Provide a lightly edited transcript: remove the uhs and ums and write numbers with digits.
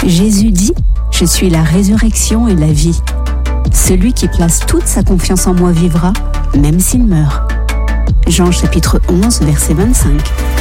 Jésus dit « Je suis la résurrection et la vie. Celui qui place toute sa confiance en moi vivra, même s'il meurt. » Jean chapitre 11, verset 25.